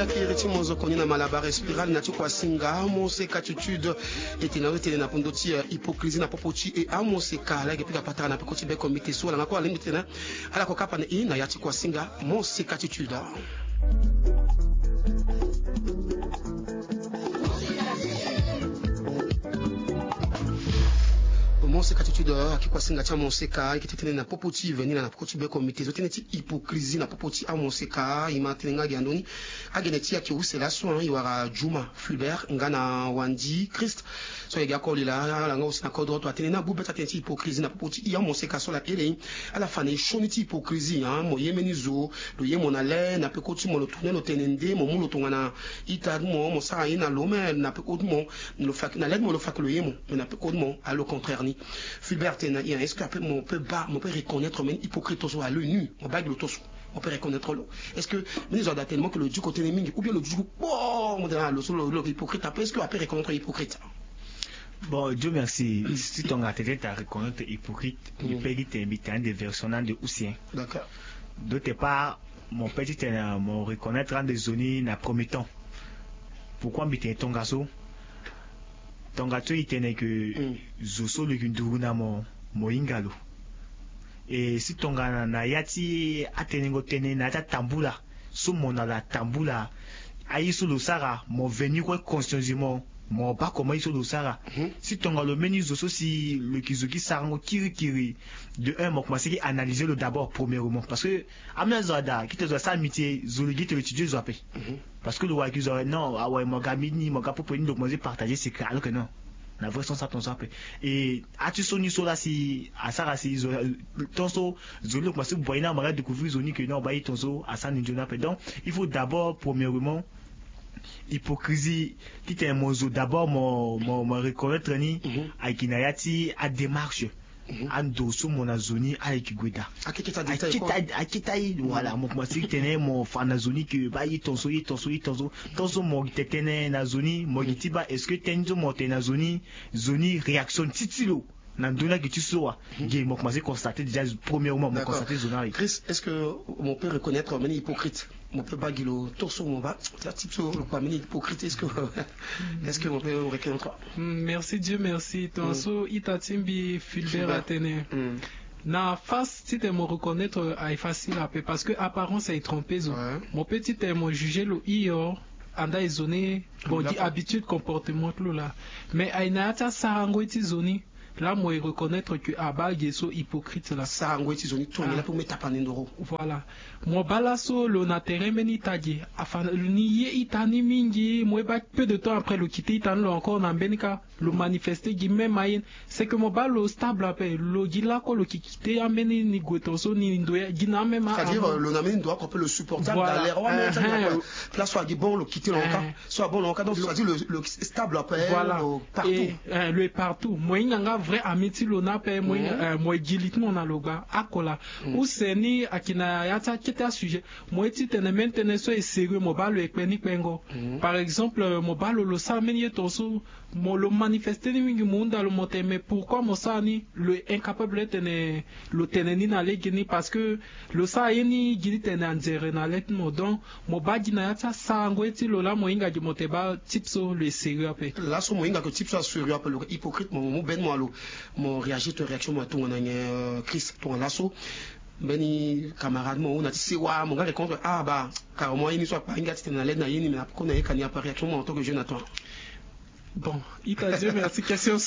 kiriti mozo konina malabare spirale na chukwa singa mose katitude etina wetele na pondoti hypocrisie na popoti e amose kala ke pika patana na pekoti be komite so la ngako alimitena ala ko kapane ina ya chukwa singa mose katitude. Monseka attitude akikwa singa cha monseka ikitene na popoti venir na pokoti be comité zoteneti hypocrisie na popoti a monseka imatenga giandoni ageneti akiusela soin iwara Juma Fulbert ngana Wandi Christ so yega kolila la ngo sina kodro to atene na bubeta teneti hypocrisie na popoti ya monseka so la ele ala fane shoniti hypocrisie mo yemenizo lo yemo na le na pekoti mo lo tourner lo tenende mo mulo tongana ita mo sa ina lo me na pekoti mo lo fak na le mo lo fak lo yemo na pekoti mo à le contraire ni Fulbert, est-ce qu'on peut reconnaître même hypocrite à l'œil nu, on peut reconnaître l'eau. Est-ce que nous avons tellement que le du côté de ou bien le du bon, le hypocrite, est-ce qu'on peut reconnaître hypocrite? Bon, Dieu merci. Si tu as été à reconnaître hypocrite, il peut être un des versants de Oussien. D'accord. D'autre part, mon petit me reconnaître en des zones na promettant. Pourquoi m'était ton garçon? Donc à toi il tenait que zoso le gunduruna mo ingalo et si ton gana na yati atenengo tene na ta tambula so mona la tambula ayi sur le sara mo venu quoi consciencement mo pas comment sur le sara si ton le menu zoso si le kizuki sarango kiri de un mo commencer à analyser le d'abord premièrement parce que amazada qui te doit ça amitié zoligi te étudier zoapé parce que le wa qu'ils auraient non ah ouais mon gamini mon gapo pour donc moi partager c'est alors que non la vraie sens à ton sapé et as-tu sonné sur là si à ça si ton so zolo moi c'est boyna m'a découvrir zoni que non bah ton so à ça n'indona pas donc il faut d'abord premièrement hypocrisie qui est un mozo d'abord mon reconnaître ni à kinayati à démarche ando so mona zoni avec guida akitai voilà mon moi c'est tenait mon fanazoni que ba yitonso mo tetene na zoni mo gitiba est-ce que tenzo mo tenazoni zoni réaction titilo nandona que tu sois game moi c'est constater déjà premièrement mon constater zonari. Chris, est-ce que on peut reconnaître un hypocrite? On peut pas guilo torso mon va la type sur le quoi hypocrite est-ce que on peut reconnaître? Merci Dieu merci torso itatimbi Fulbert Atene. Na face si tu me reconnaître est facile à peu parce que apparence est trompée mon petit me juger le io anda izoné bon dit habitude comportement là mais aina sarango itizoni là moi reconnaître que abag so hypocrite là sarango itizoni tout là pour mettre panendoro voilà mo balaso le natere meni tagi afin ni itani mingi moi ba peu de temps après le quitter itani encore na benika le manifester gi même ayin c'est que mo balo stable après le gila ko le quitter ameni ni gotoso ni ndoya gina même c'est-à-dire le nameni doit qu'on peut le supporter dans l'air là soit dit bon le quitter l'enca soit bon l'enca donc c'est-à-dire le stable après partout et le partout moi nganga vrai amitié le na pe moi gilit mon aloga akola ou seni akina yata kita sujet moi ti tene maintenant so est sérieux mo ba le ekpeni pengo par exemple mo ba le sameni toso mo le manifester ni mingi munda le moté mais pourquoi mo sani le incapable tene le teneni na legini parce que le sa yeni gili tene anzere na let mo donc mo ba gina yata sango eti lo la mo inga di moteba tipso le sérieux après là so mo inga que tipso sérieux après le hypocrite mo ben mo alo mo réagir te réaction mo to na Chris to là so beni camarade mo na tisi wa mo ga répondre ah bah car moi il soit pas ingati na l'aide na yini mais après qu'on a kanya par réaction en tant que Jonathan. Bon, il t'a dit merci question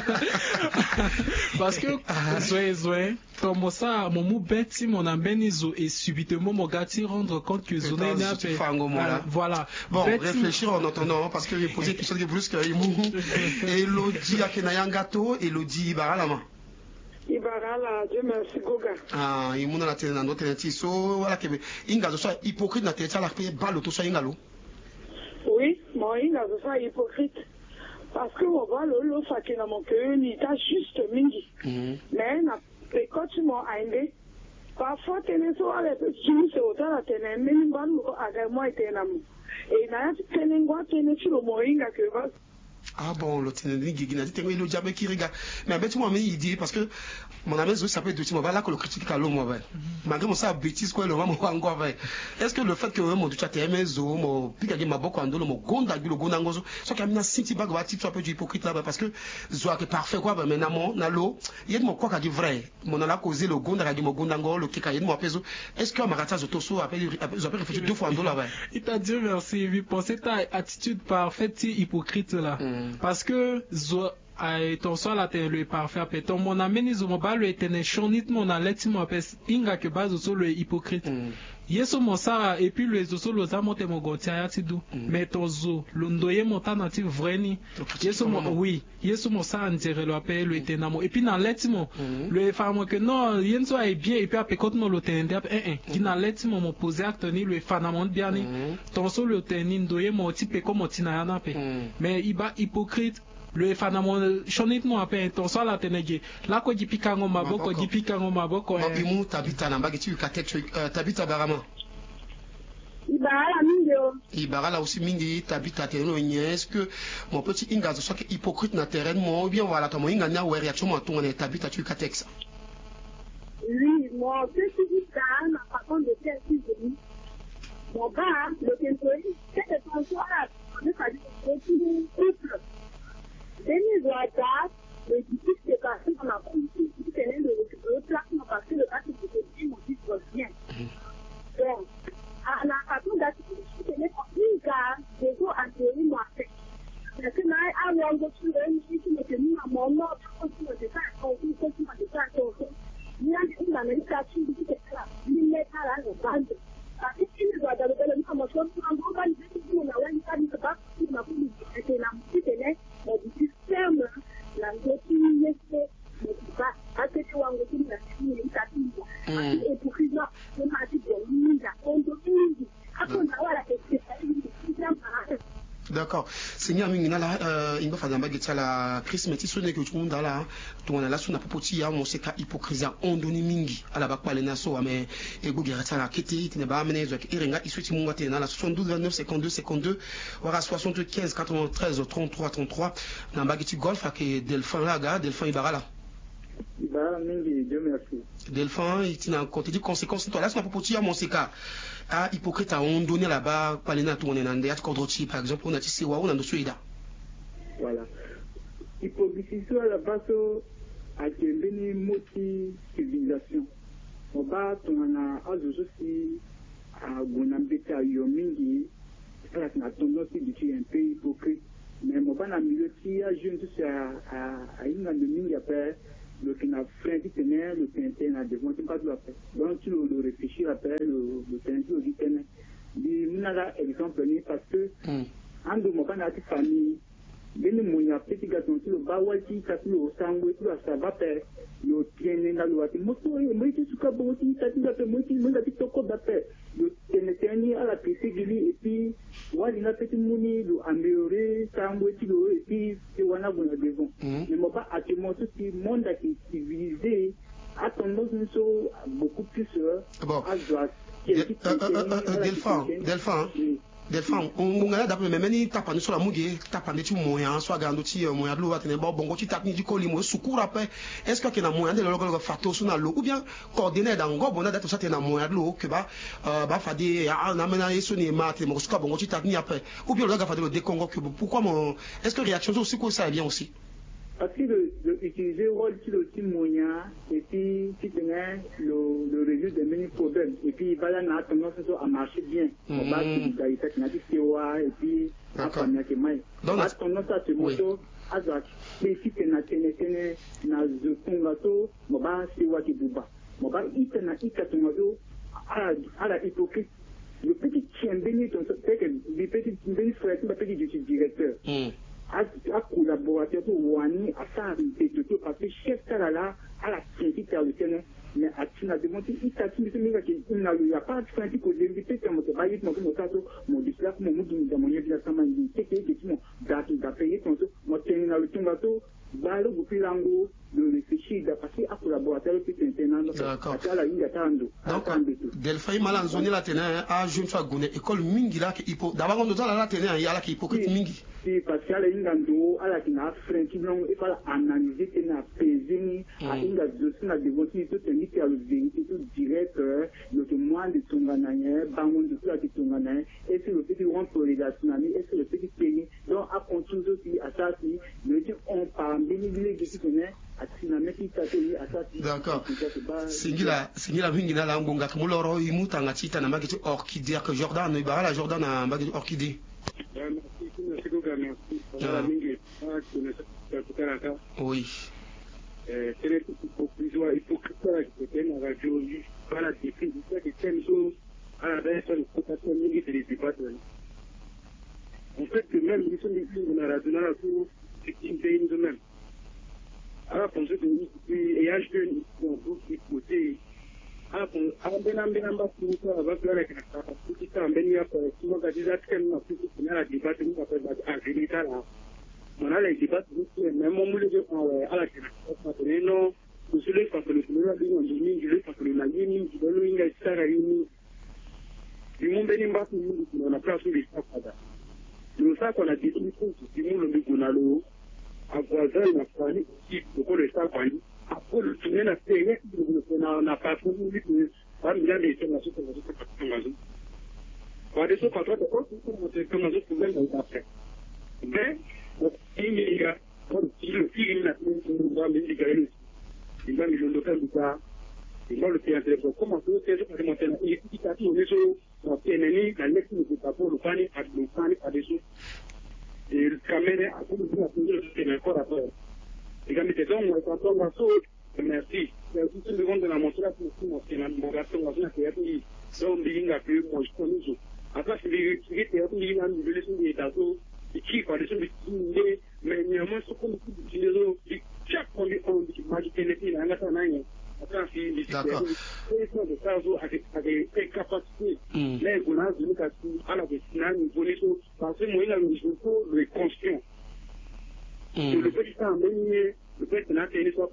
parce que zoé comme ça mon mou bêti mon ambenizo et subitement mon gars rendre compte que zoné n'a pas voilà bon réfléchir en entendant parce que j'ai posé quelque chose de plus que Elodie akenaya ngato Elodie Ibaralama Ibarala, Dieu merci Goga. Ah, il m'a la télé dans notre télé, so voilà que ingalo soit hypocrite na télé ça la fait balle tout ça ingalo. Oui, moi ingalo soit hypocrite parce que on va le fait na mon cœur ni ta juste mingi. Mais na quand tu m'as aimé parfois télé so ale tu c'est autant la télé même balle ko aga moi était na mo. Et na télé ngwa télé tu le moinga que va Ah bon, le ténéni guigina, tu le diable qui regarde. Mais ben tu m'as mis dit parce que mon ami ça peut être là que le critique à l'homme ouais. Malgré mon ça bêtise quoi le maman encore ouais. Est-ce que le fait que mon tu as aimé zo mon pique ma boko ando le mon gonda le gonda ngozo so kamina sinti bag va tu un peu du hypocrite là parce que zo est parfait quoi mais na l'eau il y a mon quoi qui vrai mon a causé le gonda mon gonda ngo le kika mon peso est-ce que marata zo toso appelle réfléchir deux fois ando là ouais. Il t'a dit merci, il pensait ta attitude parfaite hypocrite là. Parce que zo ton soir là t'es le parfait après ton mon ami ni zo mobile le était chonit mon aleti mon pes inga que base sur le hypocrite. Yeso mon ça et puis les zo lo za monte mon gotia ya tidou mais ton zo lo ndoye monta na ti vrai ni yeso mon oui yeso mon ça on dirait le appel le était namo et puis dans leti mon le femme que non yenso est bien et puis après quand mon lo tende qui dans leti mon poser acte ni le fanamon bien ni ton so le teni ndoye mon type comme tina ya na pe mais il ba hypocrite le fanamon chonit mo ape ton so la tenege la ko jipika ngo maboko imu tabita na mbagi tu katet tabita barama Ibara aussi mingi tabita terrain est-ce que mon petit inga soit hypocrite na terrain moi ou bien voilà ton inga na ouais réaction moi ton tabita tu katex oui moi petit inga na façon de faire si mon gars le tempo c'est ton soir on est pas du tout couple Denis Ouattara, le disciple de Kassim dans la politique, qui tenait le placement parce que le cas de politique mon dit bien. Donc, à la façon d'attitude, qui tenait une gare, des eaux à théorie, moi, fait. Parce que là, à l'endroit où je me tenais à mon nom, je continue de faire, il y a une américaine qui était là, il met à la bande. Parce que si nous avons le même moment, on va dire que nous avons une famille de base, nous avons une famille de base, du système, la gestion, à ce que l'on veut dire, et pour que nous d'accord. Seigneur Minginala, il va faire un la Christ mais tu que tu m'as là, tu as la sous la popoti à mon seka hypocrisie on donne mingi à la bac par les nations mais et vous guérissez la quête tu n'es pas amené avec Irenga il suit mon matin la 72 29 52 voilà 75 93 33 33 dans bagiti golf avec Delphin là Delphin Ibara là. Ibara mingi Dieu merci. Delphin il n'a compté des conséquences toi là sur la popoti à mon seka à hypocrite à on donné là-bas par les nations on est dans des cadres par exemple on a tissé ou on a dessus ida. Voilà. Hypocrisie à la base à une multi civilisation. On va tourner à aussi à Gonambeta Yomingi, à la tendance d'utiliser un peu hypocrite. Mais on va dans le milieu qui a jeune à une année après le Kina frein qui tenait le Tintin à devant pas de la paix. Donc tu le réfléchis après le Tintin du Tintin. Il y a exemple parce que en de mon famille. Beni moya petit garçon sur le bawati kasi au sangue tout ça va faire le tienne na luati moto moi tu suka boti ça tu fait moi tu me dit toko d'appel le tienne à la petite gili et puis wali na petit mouni le améliorer sangue tu le et puis c'est wana bona devant mais moi pas à ce moment tout monde qui civilisé a tendance beaucoup plus à droite Delphin, on a d'abord même ni tapane sur la mouille, tapane tu moyen, soit gando ti moyen de l'eau, tu n'es pas bon, tu tapes ni du colimo, secours après, est-ce que tu as moyen de le faire sur l'eau, ou bien coordonner dans go, bon, d'être ça, tu as moyen de l'eau, que bah faire des, on a mené son mat, mais ce bon, tu tapes ni après, ou bien le gars fait le décongo, pourquoi mon, est-ce que réaction aussi, quoi, ça est bien aussi? Parce que utiliser le rôle sur le petit moyen, et puis tu tenais le résultat des mini problèmes, et puis il va là, on a tendance à marcher bien. On va utiliser la COA, et puis à faire des mains. On a tendance à se moto, à se mais si tu n'as na zukungato, on va se voir qui bouba. On va itena ikatungato à la hypocrite. Le petit chien béni, le petit béni frère, le petit directeur. À collaborateur pour Wani, à ça, parce que chef là, à la critique à l'Éternel, mais à Tina demandé, il t'a dit, il n'y a pas de fin que j'ai invité, comme mon bail, mon displace, mon moudou, dans mon yeux, la semaine, c'est effectivement, d'appeler ton tour, mon tenir dans le tombato, balo, depuis l'ango, de réfléchir, parce qu'à collaborateur, puis maintenant, à la ligne d'attendre. Donc, Delphin, Malanzoni, la teneur, à jeune fois, Gouné, école Mingi, là, d'abord, on nous a la teneur, il y a là qui hypocrite Mingi. si parce que ala inga ndo ala kina frenki non il faut analyser et na peser à inga dossier na devoti tout tenir à le vérité tout direct le témoin de Tonganaye bangon de tout la Tonganaye et c'est le petit rond pour les tsunami et c'est le petit pays donc à contour aussi à ça si le dit on parle bénéfice de tout à tsunami qui t'atterrit à ça. D'accord. Singila mingi na la ngonga muloro imutanga chita na mageti orchidée que Jordan no ibara la Jordan na mageti orchidée. Oui. En fait, même ils sont des films de la radio, c'est une pays de même. Alors, pour ceux qui et acheter un groupe qui côté, alors, ben pour ça, va faire avec la capacité, ça, ben, il y a souvent des actions, on a plus de la débat, nous, on fait à Génita, là. On a les débats, même mon moule de à la Génita, non, nous se laissons parce que le Sénégal, on dit, je laisse parce que le Nagini, je donne une histoire à une. Du monde, ben, on a place où les gens font ça. C'est ça qu'on a dit, du monde, le Gonalo, à voisin, la famille, qui, pour le Stade, après le tunnel a fait, on n'a pas trouvé que pas bien les informations comme ça. Par des choses, par contre, on sait comment ça se fait dans après. Mais, il y a, le film, il a fait, on va médicaliser. Il va me faire du cas. Il va le faire un comment ça se fait, parce que il est à tout, on est sur, on fait un ennemi, la lecture de rapport, le panique, à des choses. Et le caméra, à tout le monde, c'est encore après. Et quand il on est en train de merci. Merci tout le monde de la montre là pour tout mon garçon, on a fait un donc il y a plus moi je connais tout. Après c'est les qui étaient en train de laisser des datos et qui par des choses mais néanmoins ce qu'on dit les chaque fois on dit magique les filles là ça n'a rien. Après c'est les choses de ça avec des capacités les gonas de nous à la destination niveau parce que moi il a le conscient. Le petit temps le fait que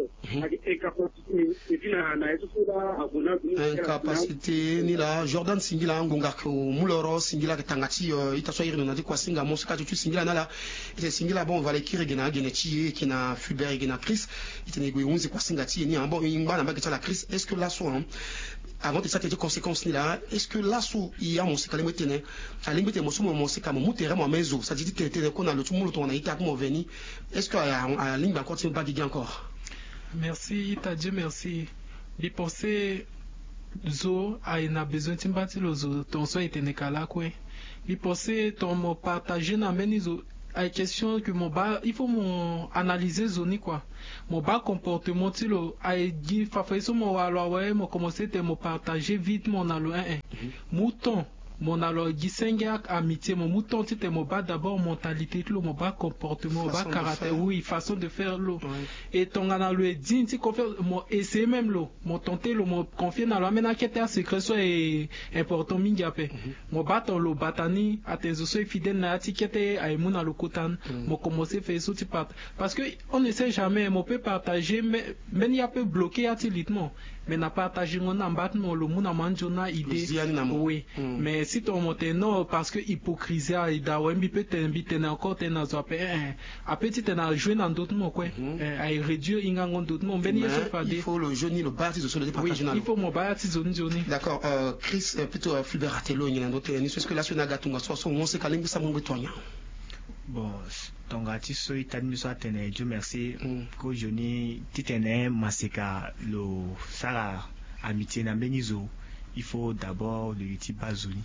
incapacité ni la Jordan Singila ngonga ko muloro Singila tangati itaso iri na kwa singa mosika tu Singila nala ite Singila bon va l'écrire gena geneti qui na Fulbert gena Chris ite nego unzi kwa singa ti ni bon ingba na baketa la Chris est-ce que là soit avant de ça tes conséquences ni là est-ce que là sous il y a mosika le metene a limite mo sumo mosika mo mutere mo mezo ça dit que tene ko na le tumulo to na ita ko veni est-ce que a limba continue pas guider encore. Merci, Dieu merci. Les pensées zo a besoin de bâtir le zo ton so était nekala quoi. Les pensées ton mot partager na menizo a question que mon bas il faut mon analyser zoni quoi. Mon bas comportement tilo a dit fa so mo alors ouais mo commencer te mo partager vite mon alo mouton mon alors gisenga amitié mon mouton c'était mon bas d'abord mentalité tout mon bas comportement mon bas caractère oui façon de faire l'eau et ton analo dit si confère mon essayer même l'eau mon tenter l'eau mon confier dans la maintenant qui était secret soit important mingiape mon bas ton l'eau batani attention soit fidèle na tiquette à mon alo kotan mon commencer faire ça parce que on ne sait jamais mon peut partager mais il y a peu bloqué atilitement mais n'a partagé mon embattement le mon amanjona idée oui mais si ton monte non parce que hypocrisie et d'awembi peut t'inviter encore t'es dans un petit t'en jouer dans d'autres mots quoi à réduire ingangon d'autres mots ben il faut le jeune le bâti de solidarité partager il faut mon bâti zone d'accord Chris plutôt Fulbert Atelo il y a d'autres est-ce que là sur Nagatunga soit on sait qu'aller ça mon betoigna bon ton gati so itani so atene Dieu merci ko joni titene maseka lo sara amitié na benizo il faut d'abord le type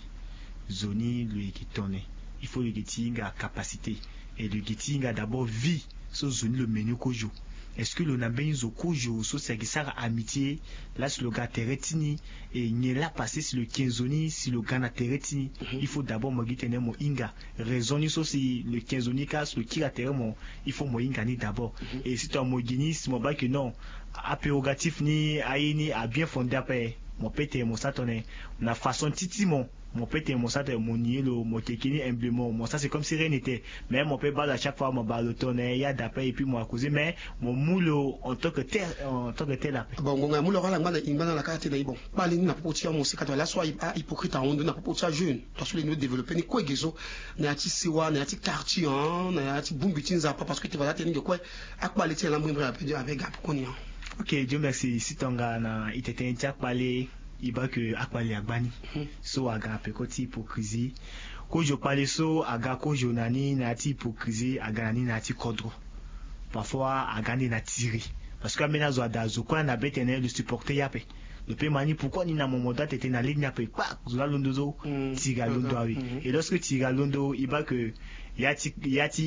zoni le kitone il faut le gitinga capacité et le gitinga d'abord vie so zoni le menu kojo est-ce que le nabenizo kojo so segisara amitié là sur le gars teretini et ni là passer sur le 15 zoni si le gars na teretini il faut d'abord mo gitene mo inga raison ni so si le 15 zoni cas le qui la terre il faut mo inga ni d'abord et si tu as mo gini si mo ba que non a prérogatif ni aini a bien fondé après mon pété mon satoné na façon titi mon mon père était mon ça mon nielo mon tekini emblémo mon ça c'est comme si rien n'était mais mon père balle à chaque fois mon balle tourner il y a d'après et puis moi causer mais mon moule en tant que tel là bon ngonga moule rala ngana imbana la carte na bon bali na popotia mon c'est quand la soit hypocrite on na popotia jeune parce que les nous développer ni quoi gezo na ati siwa na ati quartier na ati bumbitinza pas parce que tu vas tenir de quoi akbali ti la mwimbre avec gap konia. Ok, Dieu merci. Si tonga na itete ntia parler iba que akwali agbani so aga pekoti hypocrisie ko je parle so aga ko jonani na ti hypocrisie aga ni na ti kodro parfois aga ni na tiri parce que maintenant zo adazo kwa na betene le supporter yape le pe mani pourquoi ni na momoda tete na ligne yape pa zo londo zo tiga londo awi et lorsque tiga londo iba que yati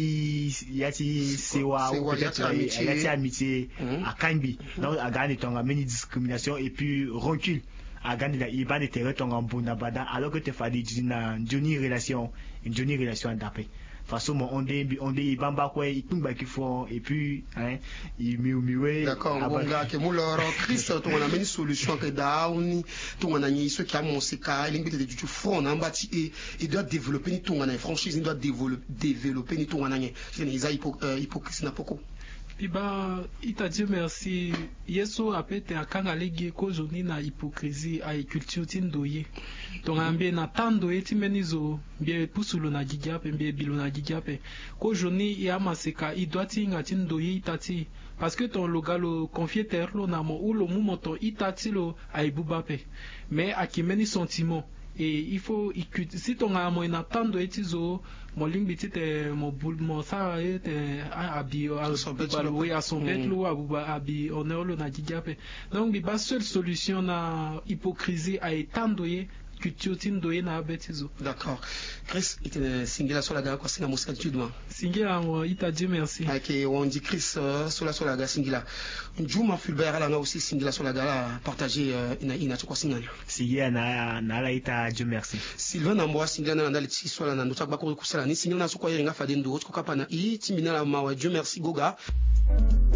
sewa ou peut-être yati amitié à Kanbi donc aga ni tonga meni discrimination et puis recul à gagner la iban et terre ton ambuna bada alors que te fadi une jolie relation d'après façon on dit bamba quoi il tumba qui font et puis hein il mieux d'accord bon gars que mon leur Christ ton on a une solution que down ton on a ni ce qui a mon CK il de du front en bâti et il doit développer ni ton on a franchise il doit développer ni ton on a ni hypocrisie na poko. Iba ita Dieu merci yeso apete akanga legi ko joni na hypocrisie a culture tindoye donc ambe na tando eti menizo bien pusulo na gigape bien bilo na gigape ko joni ya maseka idwati nga tindoye itati parce que ton logalo confier terre lo na mo ou lo mumoto itati lo aibubape mais akimeni sentiment et il faut si ton amo ina tando etizo mo lingbi te mo bul mo sa ete abi à son bête lo abi honneur lo na gigape donc bi ba seule solution na hypocrisie a etandoye culture tindoye na betizo. D'accord. Chris était singela sur la gare quoi singa musika tudwa singela mo ita Dieu merci OK on dit Chris sur la gare singela Juma Fulbert ala nga aussi singela sur la gare partager ina quoi singa singela na la ita Dieu merci Sylvain Amboa singela na leti sur la na ndota ba ko kusala ni singela na so kwa yenga fade ndo ko kapana i timina la mawa Dieu merci goga